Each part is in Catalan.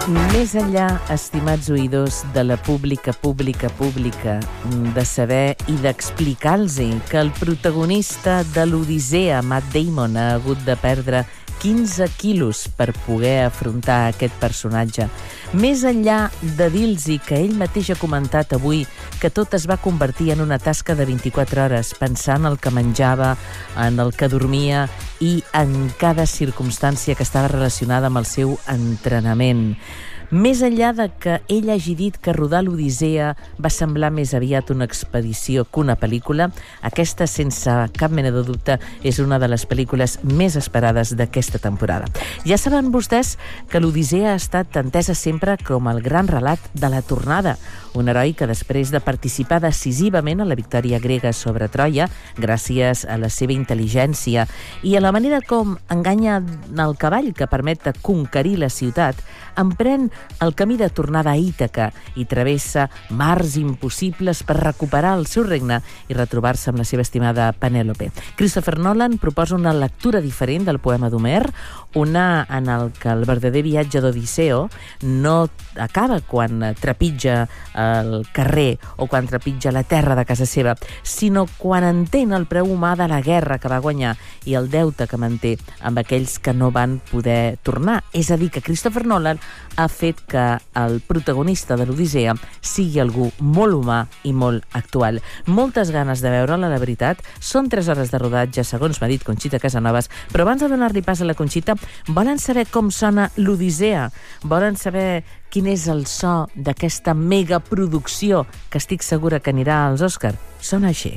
Més enllà, estimats oïdors, de la pública, de saber i d'explicar-los que el protagonista de l'Odissea, Matt Damon, ha hagut de perdre 15 quilos per poder afrontar aquest personatge. Més enllà de dir-los que ell mateix ha comentat avui que tot es va convertir en una tasca de 24 hores, pensant en el que menjava, en el que dormia i en cada circumstància que estava relacionada amb el seu entrenament. Més enllà de que ell hagi dit que rodar l'Odissea va semblar més aviat una expedició que una pel·lícula, aquesta, sense cap mena de dubte, és una de les pel·lícules més esperades d'aquesta temporada. Ja saben vostès que l'Odissea ha estat entesa sempre com el gran relat de la tornada, un heroi que després de participar decisivament a la victòria grega sobre Troia, gràcies a la seva intel·ligència i a la manera com enganya el cavall que permet conquerir la ciutat, emprèn el camí de tornada a Ítaca i travessa mars impossibles per recuperar el seu regne i retrobar-se amb la seva estimada Penèlope. Christopher Nolan proposa una lectura diferent del poema d'Homer, una en el que el verdader viatge d'Odisseo no acaba quan trepitja el carrer o quan trepitja la terra de casa seva, sinó quan entén el preu humà de la guerra que va guanyar i el deute que manté amb aquells que no van poder tornar. És a dir, que Christopher Nolan ha fet que el protagonista de l'Odissea sigui algú molt humà i molt actual. Moltes ganes de veure'l, la veritat. Són 3 hores de rodatge, segons m'ha dit Conxita Casanovas, però abans de donar-li pas a la Conxita, volen saber com sona l'Odissea? Volen saber quin és el so d'aquesta megaproducció que estic segura que anirà als Òscar? Sona així.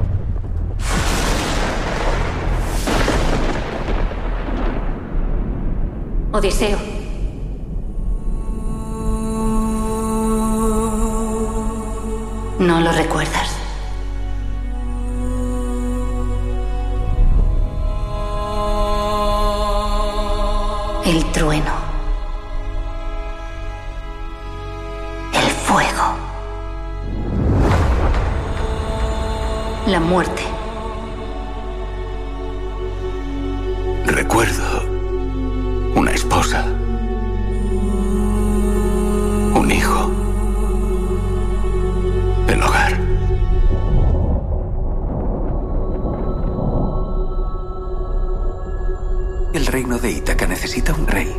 Odiseo. ¿No lo recuerdas? El trueno. El fuego. La muerte. Recuerdo una esposa, un hijo, el hogar. El reino de Ítaca necesita un rey.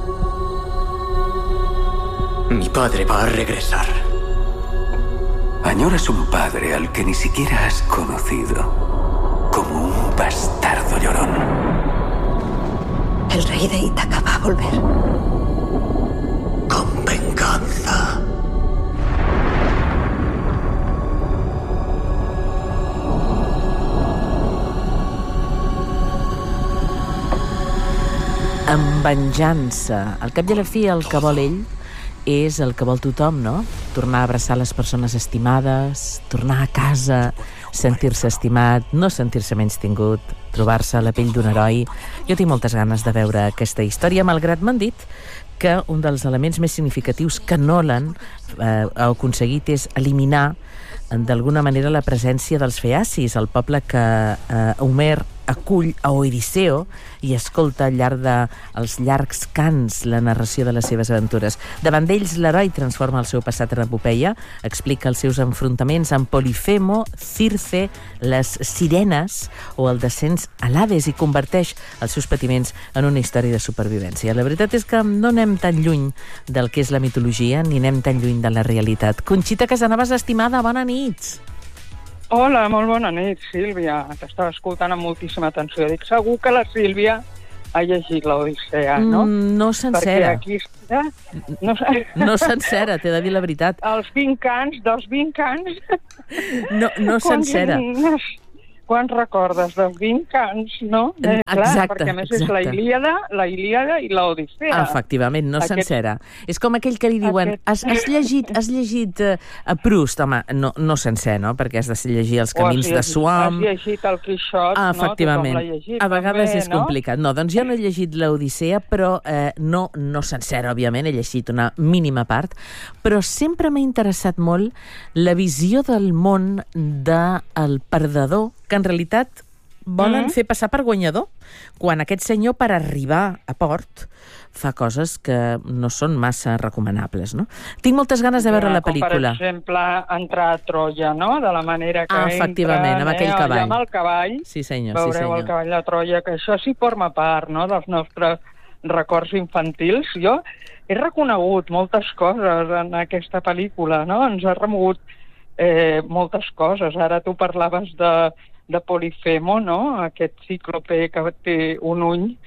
Mi padre va a regresar. Añoras un padre al que ni siquiera has conocido, como un bastardo llorón. El rey de Ítaca va a volver. Con venganza. Amb venjança. Al cap i a la fi, el que vol ell és el que vol tothom, no? Tornar a abraçar les persones estimades, tornar a casa, sentir-se estimat, no sentir-se menystingut, trobar-se a la pell d'un heroi. Jo tinc moltes ganes de veure aquesta història, malgrat m'han dit que un dels elements més significatius que Nolan ha aconseguit és eliminar d'alguna manera la presència dels feacis, el poble que Homer acull a Odisseo i escolta al llarg dels llargs cants la narració de les seves aventures. Davant d'ells, l'heroi transforma el seu passat en epopeia, explica els seus enfrontaments amb Polifemo, Circe, les sirenes o el descens a l'Hades i converteix els seus patiments en una història de supervivència. La veritat és que no anem tan lluny del que és la mitologia ni anem tan lluny de la realitat. Conxita Casanovas, estimada, bona nit. Hola, molt bona nit, Sílvia. T'estava escoltant amb moltíssima atenció. Dic, segur que la Sílvia ha llegit l'Odissea, no? No sencera. Perquè aquí... No sencera, t'he de dir la veritat. Els 20 anys, dels 20 anys... No sencera. Quan recordes dels 20 anys, no? Exacte, clar, perquè a més és la Ilíada i l'Odissea. Efectivament, no sencera. És com aquell que li diuen, has llegit a Proust? Home, no sencer, no? Perquè has de llegir Els camins de Swan. Has llegit el Quixot, no? Efectivament. Llegit, a vegades també, és complicat. No, doncs jo no he llegit l'Odissea, però no sencera, òbviament, he llegit una mínima part, però sempre m'ha interessat molt la visió del món del perdedor, que en realitat volen fer passar per guanyador, quan aquest senyor, per arribar a port, fa coses que no són massa recomanables, no? Tinc moltes ganes de veure la pel·lícula. Com, per exemple, entrar a Troia, no? De la manera que efectivament, amb aquell cavall. Amb el cavall. Sí, senyor, veureu el cavall de Troia, que això sí forma part, no?, dels nostres records infantils. Jo he reconegut moltes coses en aquesta pel·lícula, no? Ens ha remogut moltes coses. Ara tu parlaves de Polifemo, no? Aquest cíclope que té un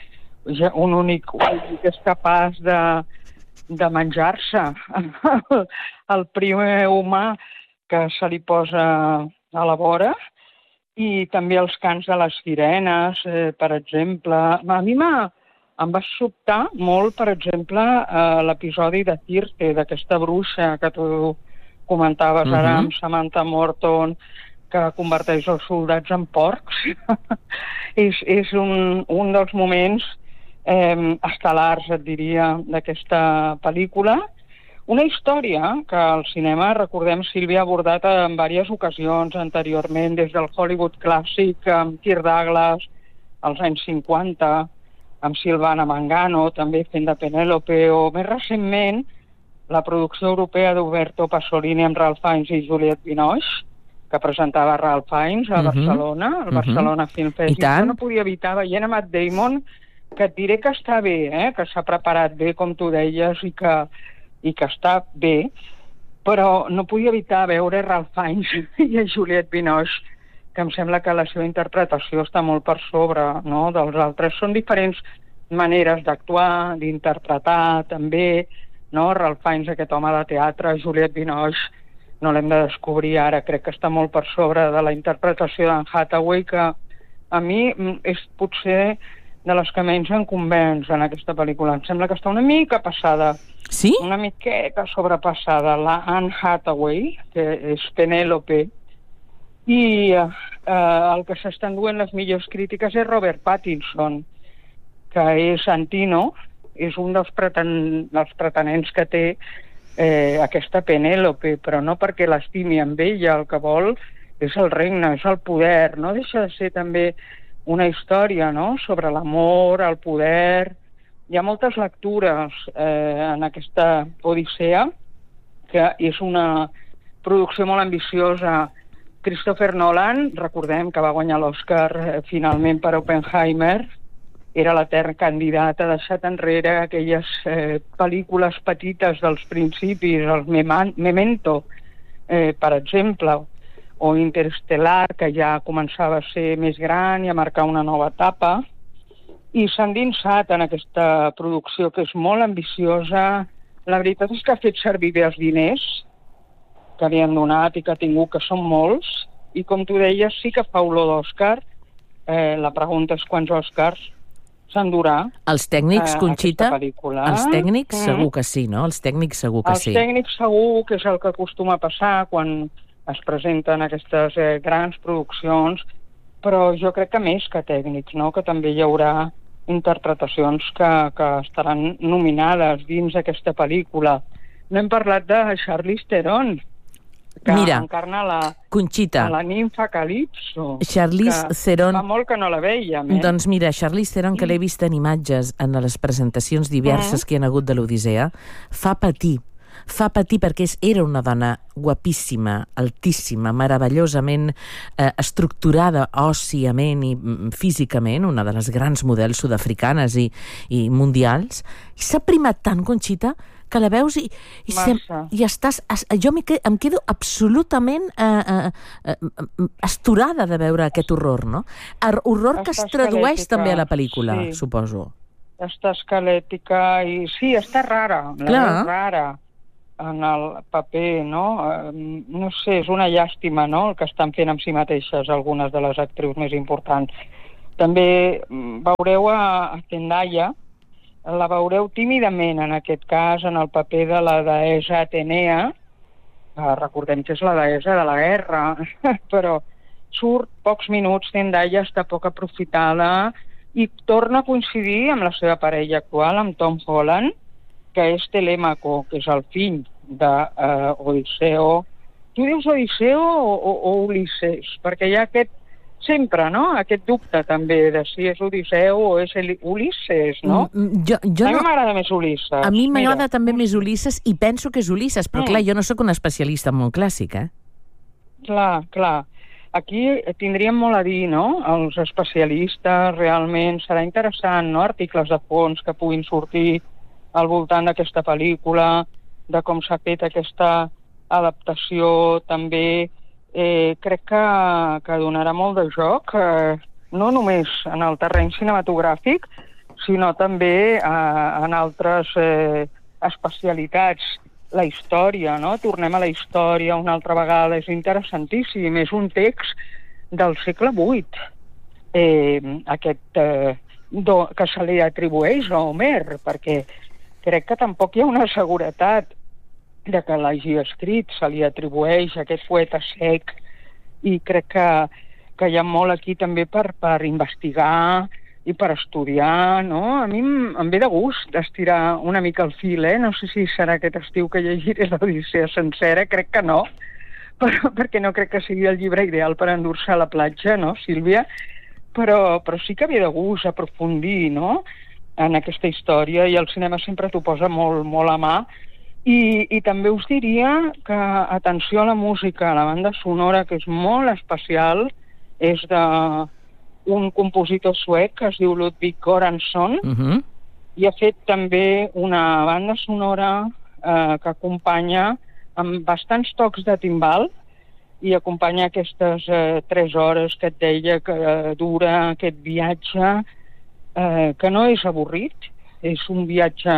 únic ull, que és capaç de menjar-se el primer humà que se li posa a la vora, i també els cants de les sirenes, per exemple. A mi em va sobtar molt, per exemple, l'episodi de Circe, d'aquesta bruixa que tu comentaves ara amb Samantha Morton, que converteix els soldats en porcs. És un dels moments estel·lars, et diria, d'aquesta pel·lícula. Una història que al cinema, recordem, Sílvia ha abordat en diverses ocasions anteriorment, des del Hollywood clàssic, amb Kirk Douglas, als anys 50, amb Silvana Mangano, també fent de Penélope, o més recentment, la producció europea d'Uberto Pasolini amb Ralph Fiennes i Juliette Binoche, que presentava Ralph Fiennes a Barcelona, al Barcelona Film Fest. I jo no podia evitar, veient a Matt Damon, que et diré que està bé, que s'ha preparat bé, com tu deies, i que està bé, però no podia evitar veure Ralph Fiennes i a Juliette Binoche, que em sembla que la seva interpretació està molt per sobre, no?, dels altres. Són diferents maneres d'actuar, d'interpretar, també, no? Ralph Fiennes, aquest home de teatre, Juliette Binoche, no l'hem de descobrir ara, crec que està molt per sobre de la interpretació d'Anne Hathaway, que a mi és potser de les que menys em convenç en aquesta pel·lícula. Em sembla que està una mica passada. Sí? Una miqueta sobrepassada. La Anne Hathaway, que és Penélope, i el que s'estan duent les millors crítiques és Robert Pattinson, que és Antino, és un dels pretenents que té aquesta Penélope, però no perquè l'estimi amb ella, el que vol és el regne, és el poder, no deixa de ser també una història, no?, sobre l'amor, el poder. Hi ha moltes lectures en aquesta Odissea, que és una producció molt ambiciosa. Christopher Nolan, recordem que va guanyar l'Oscar finalment per Oppenheimer, era l'etern candidat, ha deixat enrere aquelles pel·lícules petites dels principis, el Memento, per exemple, o Interstellar, que ja començava a ser més gran i a marcar una nova etapa, i s'ha endinsat en aquesta producció que és molt ambiciosa. La veritat és que ha fet servir bé els diners que li han donat i que ha tingut, que són molts, i com tu deies, sí que fa olor d'Òscar. La pregunta és quants Òscars s'endurà. Els tècnics, Conxita? Els tècnics segur que sí, no? Els tècnics segur que sí. Els tècnics segur que és el que acostuma a passar quan es presenten aquestes grans produccions, però jo crec que més que tècnics, no?, que també hi haurà interpretacions que estaran nominades dins aquesta pel·lícula. No hem parlat de Charlize Theron, que encarna Conxita, la nimfa Calypso. Charlize Theron... Fa molt que no la veiem, Doncs mira, Charlize Theron, que l'he vist en imatges en les presentacions diverses que hi ha hagut de l'Odissea, fa patir perquè era una dona guapíssima, altíssima, meravellosament estructurada òssiament i físicament, una de les grans models sud-africanes i mundials, i s'ha primat tant, Conxita, que la veus i estàs... Jo em quedo absolutament astorada de veure aquest horror, no? Horror que es tradueix també a la pel·lícula, suposo. Està esquelètica i sí, està rara, la veu rara en el paper, no? No sé, és una llàstima, no?, el que estan fent amb si mateixes algunes de les actrius més importants. També veureu a Zendaya, la veureu tímidament, en aquest cas, en el paper de la deessa Atenea. Recordem que és la deessa de la guerra, però surt pocs minuts, Zendaya està poc aprofitada i torna a coincidir amb la seva parella actual, amb Tom Holland, que és Telèmaco, que és el fill d'Odisseo. Tu dius Odisseo o Ulisses? Perquè hi ha aquest sempre, no?, aquest dubte també de si és Odisseu o és Ulisses, no? A mi m'agrada més Ulisses. A mi m'agrada també més Ulisses i penso que és Ulisses, però clar, jo no sóc una especialista en món clàssic, Clar. Aquí tindríem molt a dir, no?, els especialistes, realment serà interessant, no?, articles de fons que puguin sortir al voltant d'aquesta pel·lícula, de com s'ha fet aquesta adaptació, també crec que donarà molt de joc, no només en el terreny cinematogràfic, sinó també en altres especialitats. La història, no? Tornem a la història una altra vegada, és interessantíssim. És un text del segle VIII, que se li atribueix a Homer, perquè crec que tampoc hi ha una seguretat de que l'hagi escrit, se li atribueix a aquest poeta sec, i crec que hi ha molt aquí també per investigar i per estudiar, no? A mi em ve de gust estirar una mica el fil, No sé si serà aquest estiu que llegiré l'Odissea sencera, crec que no, però perquè no crec que sigui el llibre ideal per endur-se a la platja, no, Sílvia? Però sí que ve de gust aprofundir, no?, en aquesta història, i el cinema sempre t'ho posa molt, molt a mà. I també us diria que, atenció a la música, a la banda sonora, que és molt especial, és d'un compositor suec que es diu Ludwig Göransson, i ha fet també una banda sonora que acompanya amb bastants tocs de timbal, i acompanya aquestes 3 hores que et deia que dura aquest viatge, que no és avorrit, és un viatge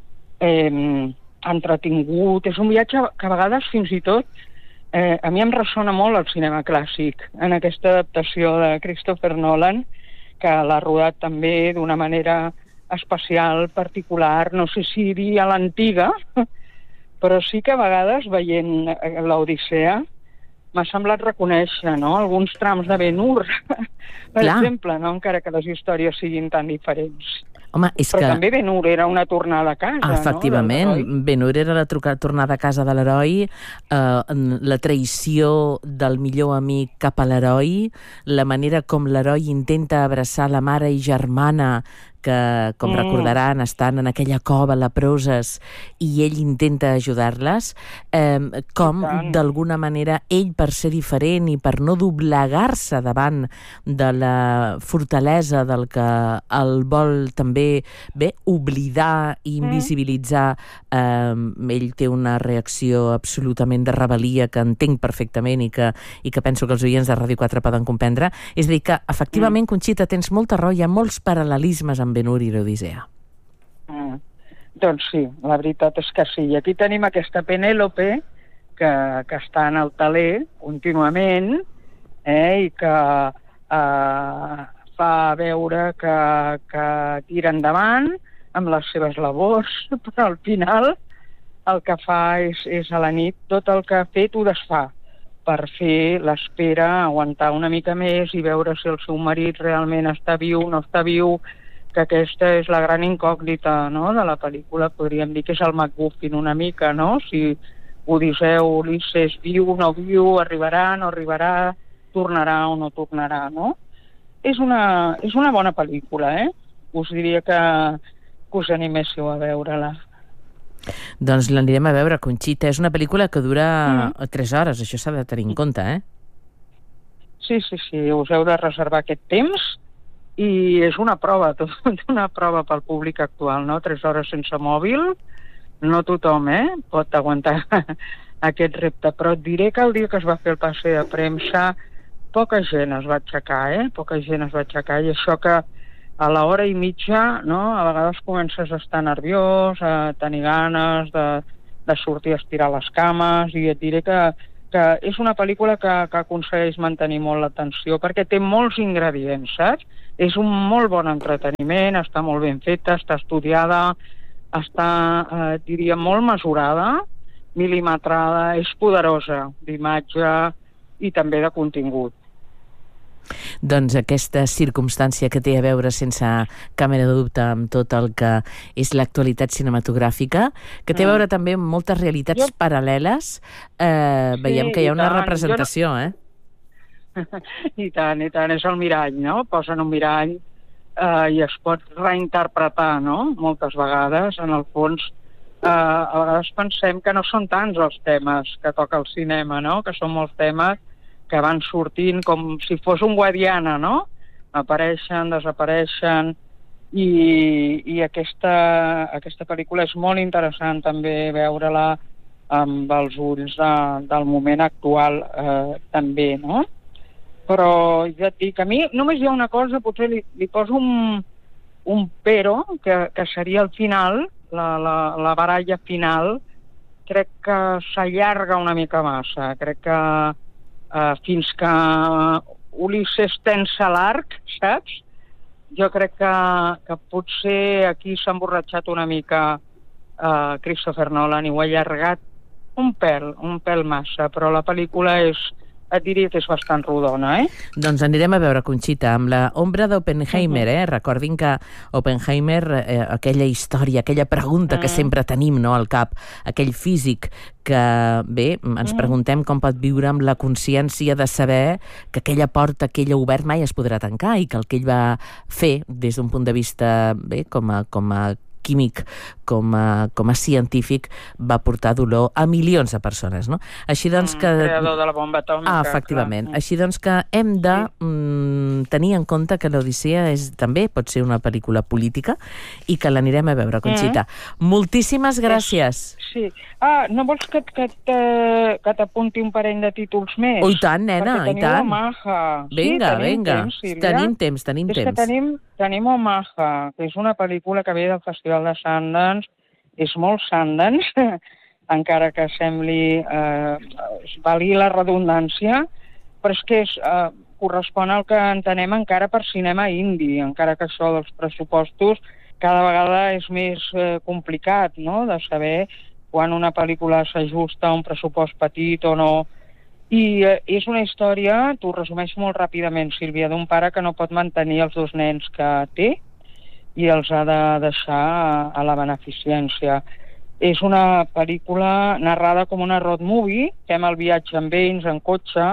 entretingut, és un viatge que a vegades fins i tot a mi em ressona molt el cinema clàssic en aquesta adaptació de Christopher Nolan, que l'ha rodat també d'una manera especial, particular, no sé si dir a l'antiga, però sí que a vegades veient l'Odissea m'ha semblat reconèixer, no?, alguns trams de Ben-Hur, per exemple, no?, encara que les històries siguin tan diferents. Home, però també Ben-Hur era una tornada a casa, efectivament, no? Ben-Hur era la tornada a casa de l'heroi, la traïció del millor amic cap a l'heroi, la manera com l'heroi intenta abraçar la mare i germana que, com recordaran, estan en aquella cova leproses i ell intenta ajudar-les, com d'alguna manera ell, per ser diferent i per no doblegar-se davant de la fortalesa del que el vol també oblidar i invisibilitzar, ell té una reacció absolutament de rebel·lia que entenc perfectament i que penso que els oients de Ràdio 4 poden comprendre. És a dir, que efectivament, Conxita, tens molta raó, hi ha molts paral·lelismes amb Ben-Hur i l'Odissea. Doncs sí, la veritat és que sí. I aquí tenim aquesta Penèlope que està en el taler contínuament, i que fa veure que tira endavant amb les seves labors, però al final el que fa és a la nit tot el que ha fet ho desfà per fer l'espera, aguantar una mica més i veure si el seu marit realment està viu, no està viu, que aquesta és la gran incògnita, no?, de la pel·lícula. Podríem dir que és el MacGuffin una mica, no?, si Odisseu, Ulisses viu, no viu, arribarà, no arribarà, tornarà o no tornarà, no? És una bona pel·lícula, Us diria que us animéssiu a veure-la. Doncs l'anirem a veure, Conxita. És una pel·lícula que dura 3 hores, això s'ha de tenir en compte, Sí, us heu de reservar aquest temps, i és una prova pel públic actual, no? 3 hores sense mòbil, no tothom pot aguantar aquest repte, però et diré que el dia que es va fer el passe de premsa poca gent es va aixecar, i això que a l'hora i mitja, no?, a vegades comences a estar nerviós, a tenir ganes de sortir a estirar les cames, i et diré que és una pel·lícula que aconsegueix mantenir molt l'atenció, perquè té molts ingredients, saps? És un molt bon entreteniment, està molt ben feta, està estudiada, està, diria, molt mesurada, milimetrada, és poderosa d'imatge i també de contingut. Doncs aquesta circumstància que té a veure sense cap mena de dubte amb tot el que és l'actualitat cinematogràfica, que té a veure també amb moltes realitats paral·leles, veiem que hi ha una representació, I tant, és el mirall, no? Posen un mirall i es pot reinterpretar, no? Moltes vegades, en el fons, a vegades pensem que no són tants els temes que toca el cinema, no? Que són molts temes que van sortint com si fos un Guadiana, no? Apareixen, desapareixen, i aquesta pel·lícula és molt interessant també veure-la amb els ulls del moment actual també, no? Però ja et dic, a mi només hi ha una cosa, potser li poso un però, que seria el final, la baralla final, crec que s'allarga una mica massa, crec que fins que Ulisses tensa l'arc, saps? Jo crec que potser aquí s'ha emborratxat una mica Christopher Nolan i ho ha allargat un pèl massa, però la pel·lícula et diria que és bastant rodona, Doncs anirem a veure, Conxita, amb la ombra d'Oppenheimer, Recordin que Oppenheimer, aquella història, aquella pregunta que sempre tenim, no, al cap, aquell físic que, bé, ens preguntem com pot viure amb la consciència de saber que aquella porta que ell ha obert mai es podrà tancar i que el que ell va fer des d'un punt de vista, bé, com a químic, com a científic, va portar dolor a milions de persones, no? Així doncs que... Creador de la bomba atòmica. Efectivament. Així doncs que hem de tenir en compte que l'Odissea també pot ser una pel·lícula política i que l'anirem a veure, Conxita. Moltíssimes gràcies. Sí. No vols que t'apunti un parell de títols més? I tant, nena, i tant. Omaha. Vinga. Tenim temps. És que tenim Omaha, que és una pel·lícula que ve del Festival de Sundance. És molt Sundance, encara que sembli valgui la redundància, però és que correspon al que entenem encara per cinema indi, encara que això dels pressupostos cada vegada és més complicat, no?, de saber quan una pel·lícula s'ajusta a un pressupost petit o no. I és una història, t'ho resumeixo molt ràpidament, Sílvia, d'un pare que no pot mantenir els dos nens que té i els ha de deixar a la beneficència. És una pel·lícula narrada com una road movie, fem el viatge amb ells en cotxe,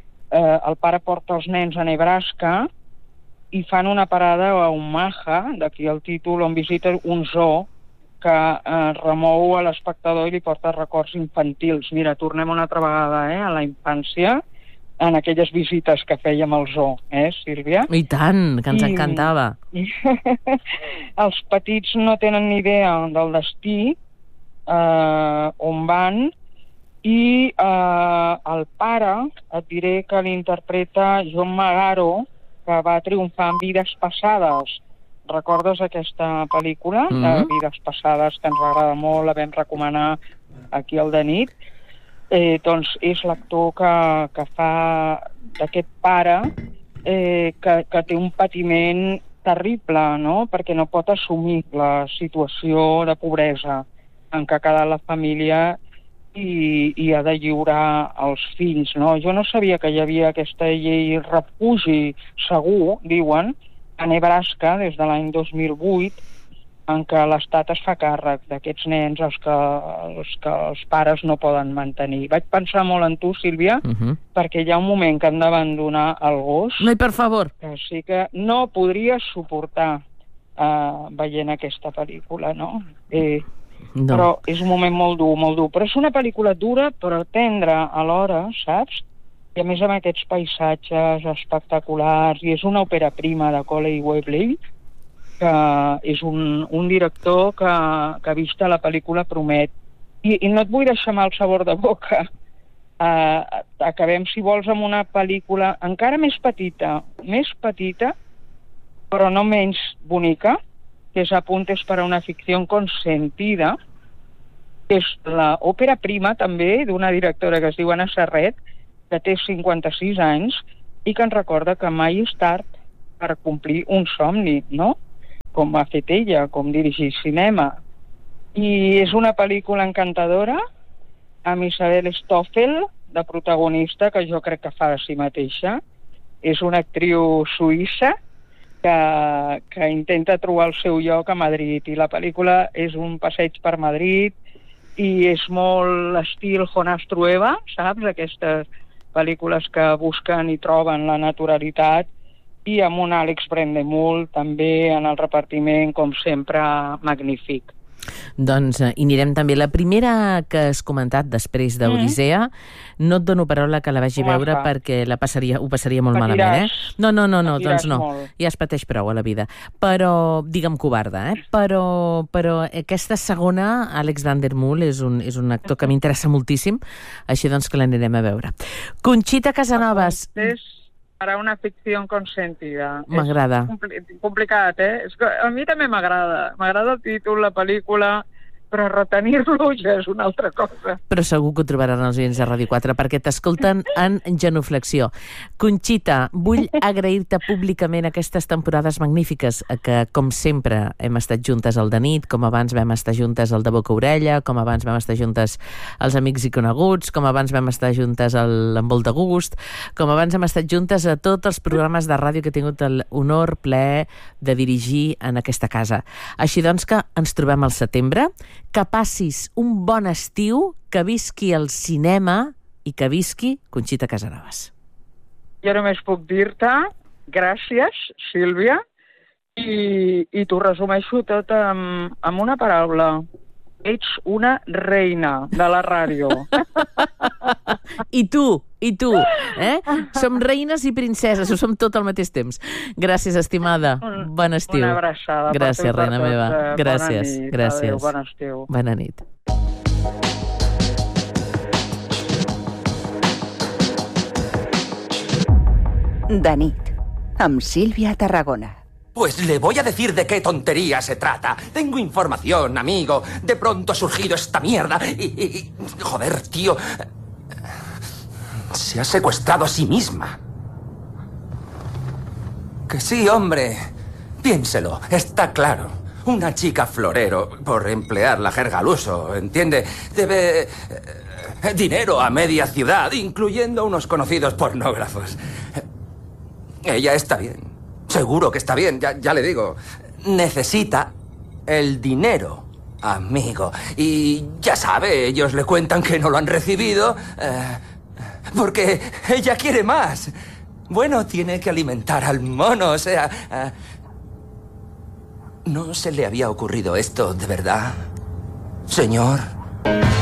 el pare porta els nens a Nebraska i fan una parada a Omaha, d'aquí el títol, on visita un zoo que remou a l'espectador i li porta records infantils. Mira, tornem una altra vegada a la infància, en aquelles visites que fèiem al zoo, Sílvia? I tant, que ens encantava. Els petits no tenen ni idea del destí, on van, i el pare, et diré que l'interpreta John Magaro, que va triomfar en Vides Passades. Recordes aquesta pel·lícula, Vides Passades, que ens va agradar molt, la vam recomanar aquí al de nit? Doncs és l'actor que fa d'aquest pare que té un patiment terrible, no?, perquè no pot assumir la situació de pobresa en què ha quedat la família i ha de lliurar els fills, no? Jo no sabia que hi havia aquesta llei refugi segur, diuen, a Nebraska des de l'any 2008, en què l'Estat es fa càrrec d'aquests nens els que els pares no poden mantenir. Vaig pensar molt en tu, Sílvia, perquè hi ha un moment que han d'abandonar el gos. No, i per favor. Que sí que no podria suportar veient aquesta pel·lícula, no? No. Però és un moment molt dur, molt dur. Però és una pel·lícula dura, però tendra alhora, saps? I a més amb aquests paisatges espectaculars, i és una òpera prima de Colley Webley, que és un director que vista la pel·lícula promet. I no et vull deixar mal sabor de boca. Acabem, si vols, amb una pel·lícula encara més petita, però no menys bonica, que és Apuntes para una ficción consentida, que és l'òpera prima també d'una directora que es diu Anna Serret, que té 56 anys i que ens recorda que mai és tard per complir un somni, no? Com ha fet ella, com dirigir cinema. I és una pel·lícula encantadora, amb Isabel Stoffel, de protagonista, que jo crec que fa de si mateixa. És una actriu suïssa que intenta trobar el seu lloc a Madrid. I la pel·lícula és un passeig per Madrid i és molt estil Jonás Trueba, saps? Aquestes pel·lícules que busquen i troben la naturalitat, i amb un Àlex Brendemühl també en el repartiment, com sempre, magnífic. Doncs hi anirem també. La primera que has comentat després d'Odissea, no et dono paraula que la vagi a veure perquè ho passaria molt malament, No, doncs no. Ja es pateix prou a la vida. Però, digue'm covarda, Però aquesta segona, Àlex Brendemühl, és un actor que m'interessa moltíssim, així doncs que l'anirem a veure. Conxita Casanovas. Para una ficció consentida. M'agrada. És complicat, És que a mi també m'agrada. M'agrada el títol, la pel·lícula, però retenir-lo ja és una altra cosa. Però segur que ho trobaran els oients de Ràdio 4 perquè t'escolten en genuflexió. Conxita, vull agrair-te públicament aquestes temporades magnífiques que, com sempre, hem estat juntes al de nit, com abans vam estar juntes al de Boca Orella, com abans vam estar juntes als Amics i Coneguts, com abans vam estar juntes al Envolt de Gust, com abans hem estat juntes a tots els programes de ràdio que he tingut l'honor, plaer de dirigir en aquesta casa. Així doncs que ens trobem al setembre, que passis un bon estiu, que visqui el cinema i que visqui Conxita Casanovas. Jo només puc dir-te gràcies, Sílvia, i t'ho resumeixo tot amb una paraula. Ets una reina de la ràdio. I tu, Som reines i princeses, ho som tot al mateix temps. Gràcies, estimada. Bon estiu. Una abraçada. Gràcies, reina meva. Gràcies. Adéu, bon estiu. Bona nit. De nit, amb Sílvia Tarragona. Pues le voy a decir de qué tontería se trata. Tengo información, amigo. De pronto ha surgido esta mierda y... Joder, tío. Se ha secuestrado a sí misma. Que sí, hombre. Piénselo, está claro. Una chica florero, por emplear la jerga al uso, ¿entiende? Debe... dinero a media ciudad, incluyendo unos conocidos pornógrafos. Ella está bien. Seguro que está bien, ya le digo. Necesita el dinero, amigo. Y ya sabe, ellos le cuentan que no lo han recibido porque ella quiere más. Bueno, tiene que alimentar al mono, o sea... ¿No se le había ocurrido esto de verdad, señor?